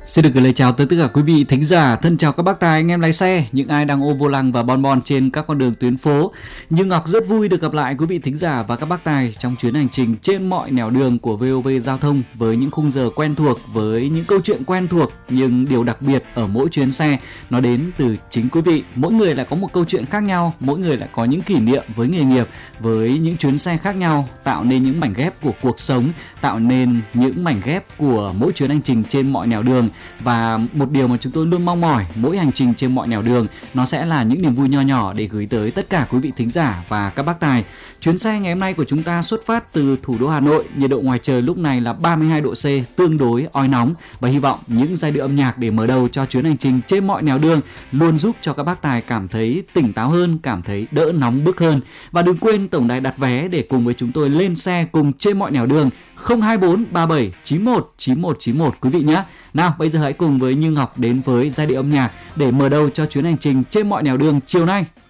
Xin được gửi lời chào tới tất cả quý vị thính giả, thân chào các bác tài, anh em lái xe, những ai đang ôm vô lăng và bon bon trên các con đường tuyến phố. Như Ngọc rất vui được gặp lại quý vị thính giả và các bác tài trong chuyến hành trình trên mọi nẻo đường của VOV Giao thông với những khung giờ quen thuộc, với những câu chuyện quen thuộc, nhưng điều đặc biệt ở mỗi chuyến xe nó đến từ chính quý vị. Mỗi người lại có một câu chuyện khác nhau, mỗi người lại có những kỷ niệm với nghề nghiệp, với những chuyến xe khác nhau, tạo nên những mảnh ghép của cuộc sống, tạo nên những mảnh ghép của mỗi chuyến hành trình trên mọi nẻo đường. Và một điều mà chúng tôi luôn mong mỏi mỗi hành trình trên mọi nẻo đường nó sẽ là những niềm vui nho nhỏ để gửi tới tất cả quý vị thính giả và các bác tài. Chuyến xe ngày hôm nay của chúng ta xuất phát từ thủ đô Hà Nội, nhiệt độ ngoài trời lúc này là 32 độ C, tương đối oi nóng, và hy vọng những giai điệu âm nhạc để mở đầu cho chuyến hành trình trên mọi nẻo đường luôn giúp cho các bác tài cảm thấy tỉnh táo hơn, cảm thấy đỡ nóng bức hơn. Và đừng quên tổng đài đặt vé để cùng với chúng tôi lên xe cùng trên mọi nẻo đường 024 37 91 91 91 quý vị nhé. Nào bây giờ hãy cùng với Như Ngọc đến với giai điệu âm nhạc để mở đầu cho chuyến hành trình trên mọi nẻo đường chiều nay.